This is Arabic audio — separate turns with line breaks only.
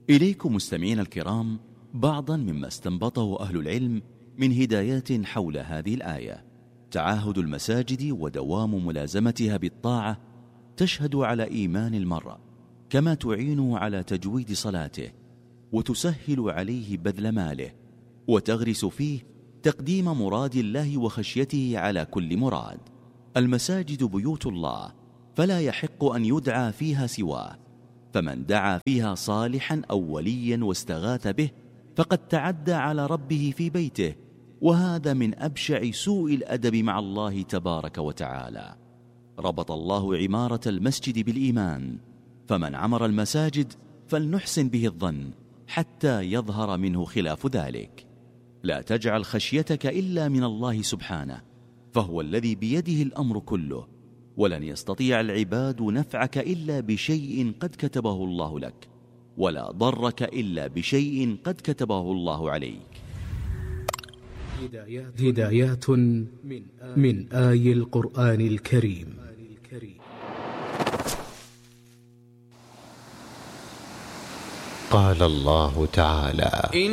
إليكم مستمعين الكرام بعضا مما استنبطه أهل العلم من هدايات حول هذه الآية. تعاهد المساجد ودوام ملازمتها بالطاعة تشهد على إيمان المرء، كما تعين على تجويد صلاته وتسهل عليه بذل ماله، وتغرس فيه تقديم مراد الله وخشيته على كل مراد. المساجد بيوت الله، فلا يحق أن يدعى فيها سواه، فمن دعا فيها صالحا أو وليا واستغاث به فقد تعدى على ربه في بيته، وهذا من أبشع سوء الأدب مع الله تبارك وتعالى. ربط الله عمارة المسجد بالإيمان، فمن عمر المساجد فلنحسن به الظن حتى يظهر منه خلاف ذلك. لا تجعل خشيتك إلا من الله سبحانه، فهو الذي بيده الأمر كله، ولن يستطيع العباد نفعك إلا بشيء قد كتبه الله لك، ولا ضرك إلا بشيء قد كتبه الله عليك.
هدايات من آي القرآن الكريم.
قال الله تعالى: